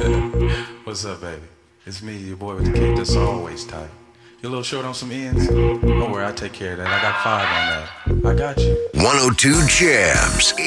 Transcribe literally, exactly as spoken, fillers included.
What's up, baby? It's me, your boy with the kick that's always tight. You a little short on some ends? Don't worry, I take care of that. I got five on that. I got you. one oh two Jams.